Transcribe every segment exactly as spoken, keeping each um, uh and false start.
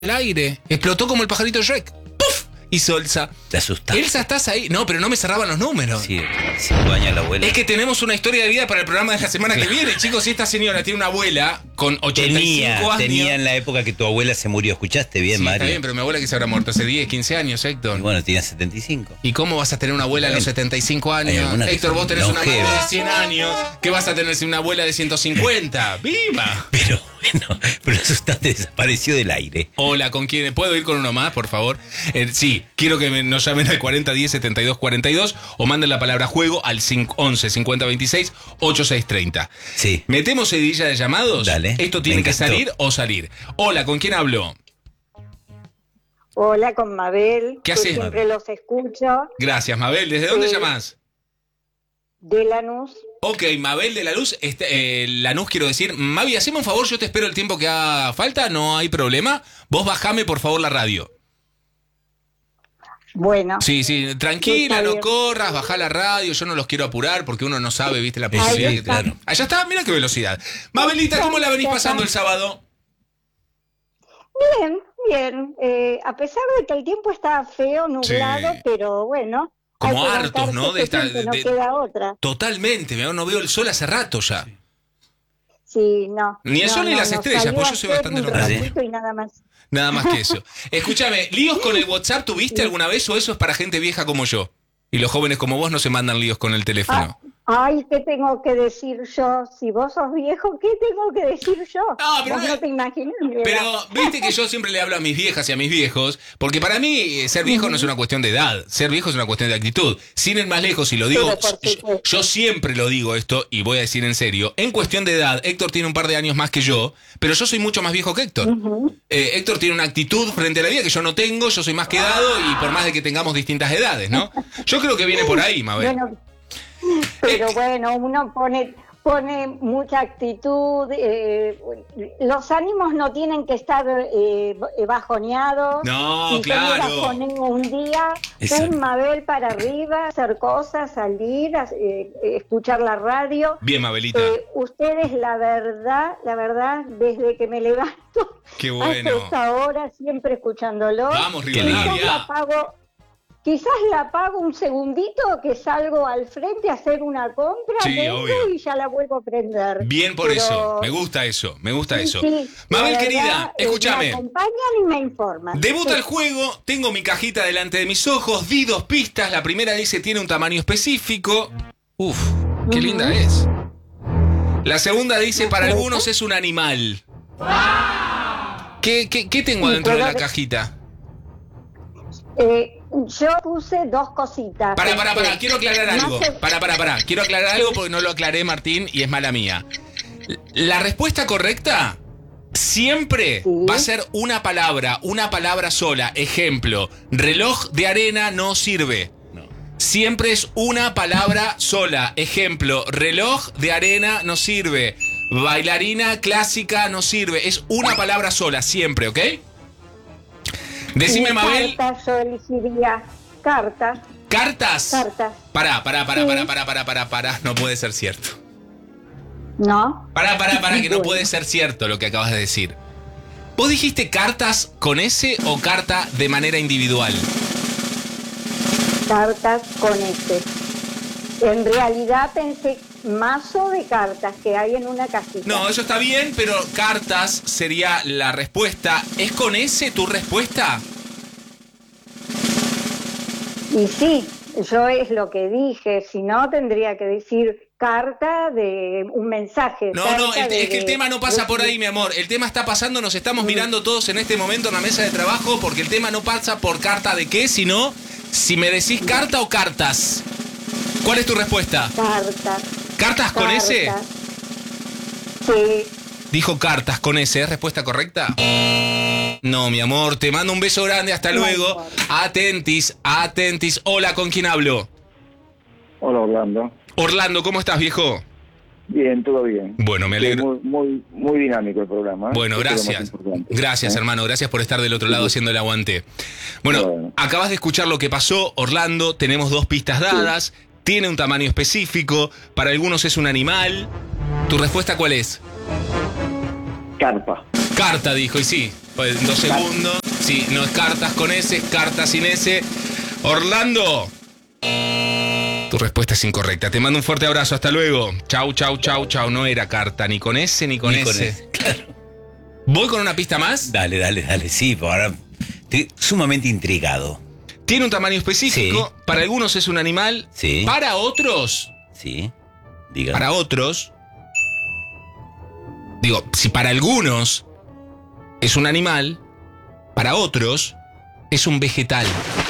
el aire. Explotó como el pajarito de Shrek. ¡Puf! Hizo Elsa. Te asustaste. Elsa, ¿estás ahí? No, pero no me cerraban los números. Sí, cinco años la abuela. Es que tenemos una historia de vida para el programa de la semana que viene. Chicos, si esta señora tiene una abuela con ochenta y cinco tenía, años. tenía en la época que tu abuela se murió. ¿Escuchaste bien, Sí, Mario? está bien, pero mi abuela que se habrá muerto hace diez, quince años, Héctor. Y bueno, tenía setenta y cinco. ¿Y cómo vas a tener una abuela a los setenta y cinco Hay años? algunas que Héctor, son vos tenés una longevas. abuela de cien años. ¿Qué vas a tener si una abuela de ciento cincuenta? ¡Viva! Pero bueno, pero el asustaste desapareció del aire. Hola, ¿con quién? ¿Puedo ir con uno más, por favor? Eh, sí, quiero que me, nos llamen al cuarenta diez setenta y dos cuarenta y dos o manden la palabra juego al once cincuenta veintiséis ochenta y seis treinta. Sí. ¿Metemos seguidilla de llamados? Dale. ¿Esto tiene Me que encantó. salir o salir? Hola, ¿con quién hablo? Hola, con Mabel. ¿Qué que haces, Siempre los escucho. Gracias, Mabel. ¿Desde dónde Eh, llamás? De Lanús. Ok, Mabel de la Luz, este, eh, Lanús quiero decir. Mavi, haceme un favor, yo te espero el tiempo que haga falta, no hay problema. Vos bajame por favor la radio. Bueno. Sí, sí, Sí, tranquila, está no bien. corras, bajá la radio, yo no los quiero apurar porque uno no sabe, viste, la posibilidad Ahí que está. claro. Allá está, mira qué velocidad. Mabelita, ¿cómo la venís Ya pasando el está. sábado? Bien, bien. Eh, a pesar de que el tiempo está feo, nublado, Sí. pero bueno. Como hay que hartos, bancarse ¿no? De este esta- tiempo, no de- queda otra. Totalmente, me- no veo el sol hace rato ya. Sí, no. Ni el no, sol ni no, las no, estrellas, salió pues a yo soy hacer bastante un normal. ratito y nada más. Nada más que eso. Escúchame, ¿líos con el WhatsApp tuviste alguna vez o eso es para gente vieja como yo? Y los jóvenes como vos no se mandan líos con el teléfono. Ah, ay, ¿qué tengo que decir yo? Si vos sos viejo, ¿qué tengo que decir yo? No, pero Vos no- no te imaginas mi edad. Pero viste que yo siempre le hablo a mis viejas y a mis viejos, porque para mí eh, ser viejo no es una cuestión de edad, ser viejo es una cuestión de actitud. Sin ir más lejos, y lo digo, Pero por yo, supuesto. yo siempre lo digo esto, y voy a decir en serio, en cuestión de edad, Héctor tiene un par de años más que yo, pero yo soy mucho más viejo que Héctor. Ujú. Eh, Héctor tiene una actitud frente a la vida que yo no tengo, yo soy más quedado, y por más de que tengamos distintas edades, ¿no? Yo creo que viene por ahí, Mabel. Bueno, pero bueno, uno pone pone mucha actitud, eh, los ánimos no tienen que estar eh, bajoneados. No, si claro. yo me bajoneo un día, Exacto. un Mabel para arriba, hacer cosas, salir, eh, escuchar la radio. Bien, Mabelita. Eh, ustedes, la verdad, la verdad, desde que me levanto Qué hasta bueno. esta hora, siempre escuchándolo. Vamos, Qué lindo. Quizás la Rivadavia. apago, quizás la apago un segundito que salgo al frente a hacer una compra, Sí, vengo obvio. y ya la vuelvo a prender. Bien por Pero- eso, me gusta eso, me gusta Sí, eso. sí, Mabel la querida, verdad, eh, escúchame. Me acompañan y me informan. Debuta Sí. el juego, tengo mi cajita delante de mis ojos, di dos pistas, la primera dice tiene un tamaño específico. Uf, qué Ujú. linda es. La segunda dice para algunos es un animal. ¿Qué, qué, qué tengo Sí, adentro de la puedo- cajita? Eh, yo puse dos cositas. Para, para, para, Este, quiero aclarar algo. más que- Para, para, para, quiero aclarar algo porque no lo aclaré, Martín, y es mala mía. La respuesta correcta siempre Sí. va a ser una palabra, una palabra sola. Ejemplo, reloj de arena no sirve. No. Siempre es una palabra sola. Ejemplo, reloj de arena no sirve. Bailarina clásica no sirve. Es una palabra sola, siempre, ¿ok? Decime, y Mabel, Cartas, yo elegiría cartas, cartas. cartas, Pará, pará, pará, Sí. pará, pará, pará, pará, pará. No puede ser cierto. ¿no? Pará, pará, pará, que no Bueno. puede ser cierto lo que acabas de decir. ¿Vos dijiste cartas con S o carta de manera individual? Cartas con este. En realidad pensé mazo de cartas que hay en una cajita. No, eso está bien, pero cartas sería la respuesta. ¿Es con S tu respuesta? Y sí, yo es lo que dije, si no tendría que decir carta de un mensaje. No, carta no, el- de- es que el tema no pasa por ahí, mi amor. El tema está pasando, nos estamos mirando todos en este momento en la mesa de trabajo porque el tema no pasa por carta de qué, sino si me decís carta o cartas. ¿Cuál es tu respuesta? Cartas. ¿Cartas con S? cartas. Sí. Dijo cartas con S, ¿es respuesta correcta? No, mi amor, te mando un beso grande, hasta No luego. importa. Atentis, atentis. Hola, ¿con quién hablo? Hola, Orlando. Orlando, ¿cómo estás, viejo? Bien, todo bien. Bueno, me alegro. Muy, muy, muy dinámico el programa. ¿eh? Bueno, Eso es lo más gracias. importante. Gracias, ¿Eh? hermano. Gracias por estar del otro lado haciendo el aguante. Bueno, Bueno. acabas de escuchar lo que pasó, Orlando. Tenemos dos pistas dadas. Tiene un tamaño específico. Para algunos es un animal. ¿Tu respuesta cuál es? Carpa. Carta, dijo, y sí, pues en dos segundos. Sí, no es cartas con S, es cartas sin S. Orlando, tu respuesta es incorrecta. Te mando un fuerte abrazo, hasta luego. Chau, chau, chau, chau. No era carta, ni con S ni con Ni S. con S, claro. ¿Voy con una pista más? Dale, dale, dale. Sí, por ahora estoy sumamente intrigado. Tiene un tamaño específico. Sí. Para algunos es un animal. Sí. Para otros. Sí, diga. Para otros. Digo, si para algunos es un animal, para otros es un vegetal.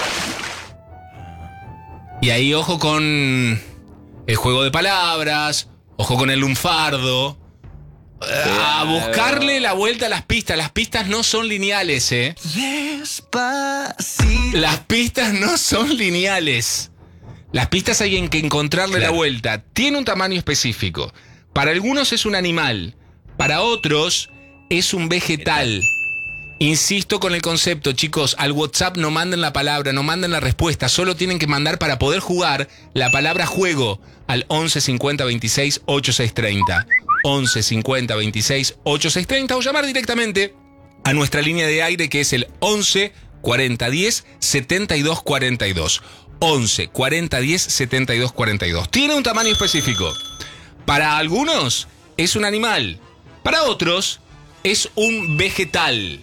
Y ahí ojo con el juego de palabras, ojo con el lunfardo. A buscarle la vuelta a las pistas. Las pistas no son lineales, ¿eh? Despacito. Las pistas no son lineales. Las pistas hay que encontrarle Claro. la vuelta. Tiene un tamaño específico. Para algunos es un animal. Para otros es un vegetal. Insisto con el concepto, chicos. Al WhatsApp no manden la palabra, no manden la respuesta. Solo tienen que mandar para poder jugar la palabra juego al once cincuenta veintiséis ochenta y seis treinta. once cincuenta veintiséis ochenta y seis treinta o llamar directamente a nuestra línea de aire que es el once cuarenta diez setenta y dos cuarenta y dos. once cuarenta diez setenta y dos cuarenta y dos. Tiene un tamaño específico. Para algunos es un animal. Para otros es un vegetal.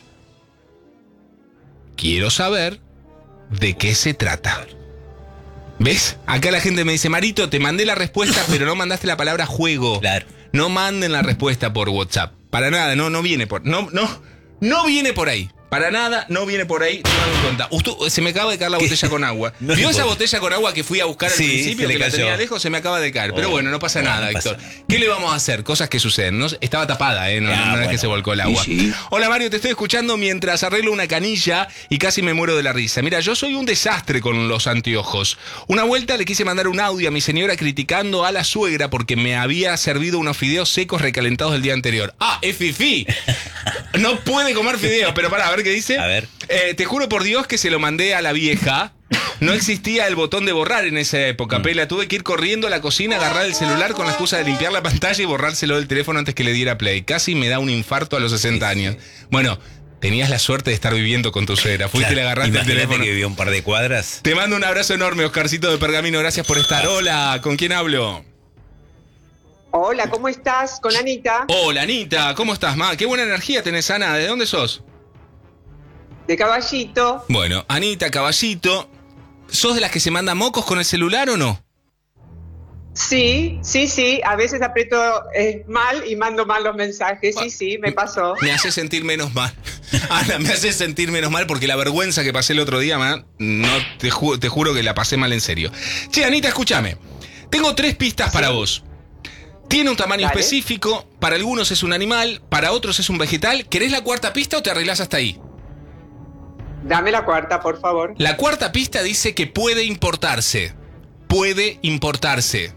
Quiero saber de qué se trata. ¿Ves? Acá la gente me dice, Marito, te mandé la respuesta, pero no mandaste la palabra juego. Claro. No manden la respuesta por WhatsApp. Para nada, no, no viene por. No, no, no viene por ahí. Para nada, no viene por ahí. Tengan en cuenta. Usted, se me acaba de caer la botella con agua. No ¿Vio le esa puedo. botella con agua que fui a buscar al Sí, principio? se le Que la cayó. tenía lejos, se me acaba de caer. Pero Oh, bueno, no pasa no, nada, no pasa Héctor. nada. ¿Qué le vamos a hacer? Cosas que suceden. ¿no? Estaba tapada, ¿eh? No, Ah, no, no es bueno, que se volcó el bueno. agua. Y sí. Hola, Mario, te estoy escuchando mientras arreglo una canilla y casi me muero de la risa. Mira, yo soy un desastre con los anteojos. Una vuelta le quise mandar un audio a mi señora criticando a la suegra porque me había servido unos fideos secos recalentados del día anterior. ¡Ah, es fifí! No puede comer fideos, pero pará, a ver qué dice. A ver. Eh, te juro por Dios que se lo mandé a la vieja. No existía el botón de borrar en esa época, Pela. Tuve que ir corriendo a la cocina, agarrar el celular con la excusa de limpiar la pantalla y borrárselo del teléfono antes que le diera play. Casi me da un infarto a los sesenta años. Bueno, tenías la suerte de estar viviendo con tu suegra. Fuiste y le agarraste el Imagínate teléfono. que vivía un par de cuadras. Te mando un abrazo enorme, Oscarcito de Pergamino. Gracias por estar. Hola, ¿con quién hablo? Hola, ¿cómo estás? Con Anita, Hola, Anita. ¿Cómo estás, ma? Qué buena energía tenés, Ana. ¿De dónde sos? de Caballito. Bueno, Anita, caballito. ¿Sos de las que se manda mocos con el celular o no? Sí, sí, sí. A veces aprieto eh, mal y mando mal los mensajes. Sí, sí, me pasó. Me hace sentir menos mal. Ana, me hace sentir menos mal porque la vergüenza que pasé el otro día, man, no te, ju- te juro que la pasé mal en serio. Che, Anita, escúchame. Tengo tres pistas para vos. Tiene un tamaño Dale. específico. Para algunos es un animal, para otros es un vegetal. ¿Querés la cuarta pista o te arreglás hasta ahí? Dame la cuarta, por favor. La cuarta pista dice que puede importarse. Puede importarse.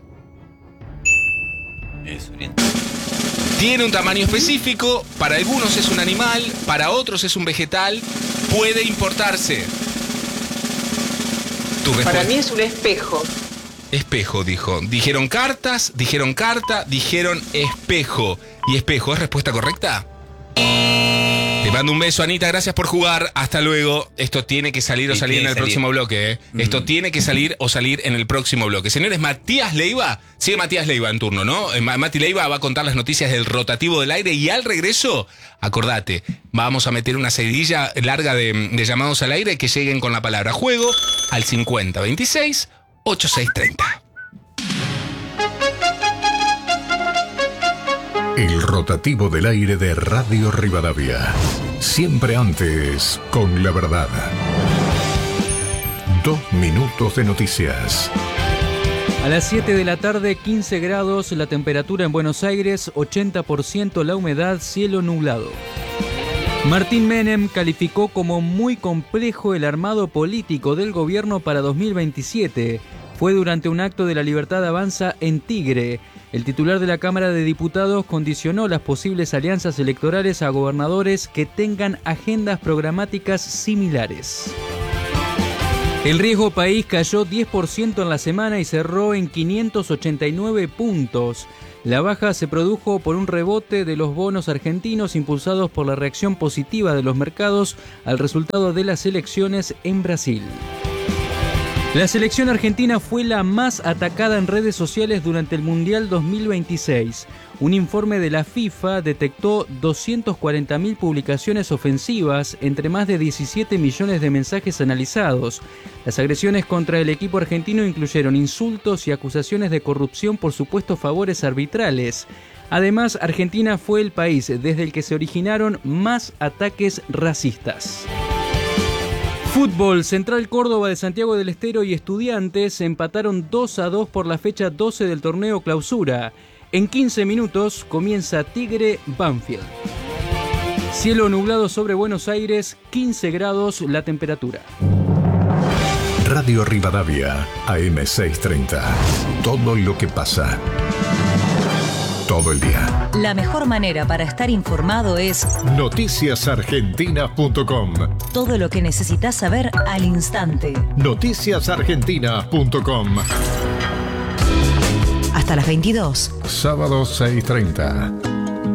Eso, bien. Tiene un tamaño específico, para algunos es un animal, para otros es un vegetal, puede importarse. Tu Para respuesta. mí es un espejo. Espejo, dijo. Dijeron cartas, dijeron carta, dijeron espejo. ¿Y espejo es respuesta correcta? Te mando un beso, Anita, gracias por jugar. Hasta luego. Esto tiene que salir o Sí, salir en tiene el que salir. próximo bloque, ¿eh? Esto Mm. tiene que salir o salir en el próximo bloque. Señores, Matías Leiva, sigue Matías Leiva en turno, ¿no? Eh, Ma- Mati Leiva va a contar las noticias del rotativo del aire y al regreso, acordate, vamos a meter una seguidilla larga de, de llamados al aire que lleguen con la palabra juego al cincuenta veintiséis ochenta y seis treinta. El rotativo del aire de Radio Rivadavia. Siempre antes, con la verdad. Dos minutos de noticias. A las siete de la tarde, quince grados, la temperatura en Buenos Aires, ochenta por ciento la humedad, cielo nublado. Martín Menem calificó como muy complejo el armado político del gobierno para dos mil veintisiete. Fue durante un acto de la Libertad Avanza en Tigre. El titular de la Cámara de Diputados condicionó las posibles alianzas electorales a gobernadores que tengan agendas programáticas similares. El riesgo país cayó diez por ciento en la semana y cerró en quinientos ochenta y nueve puntos. La baja se produjo por un rebote de los bonos argentinos impulsados por la reacción positiva de los mercados al resultado de las elecciones en Brasil. La selección argentina fue la más atacada en redes sociales durante el Mundial dos mil veintiséis. Un informe de la FIFA detectó doscientas cuarenta mil publicaciones ofensivas entre más de diecisiete millones de mensajes analizados. Las agresiones contra el equipo argentino incluyeron insultos y acusaciones de corrupción por supuestos favores arbitrales. Además, Argentina fue el país desde el que se originaron más ataques racistas. Fútbol, Central Córdoba de Santiago del Estero y Estudiantes empataron dos a dos por la fecha doce del torneo Clausura. En quince minutos comienza Tigre Banfield. Cielo nublado sobre Buenos Aires, quince grados la temperatura. Radio Rivadavia, A M seiscientos treinta. Todo lo que pasa. Todo el día. La mejor manera para estar informado es noticias argentinas punto com. Todo lo que necesitas saber al instante. noticias argentinas punto com. Hasta las veintidós. Sábado seis treinta.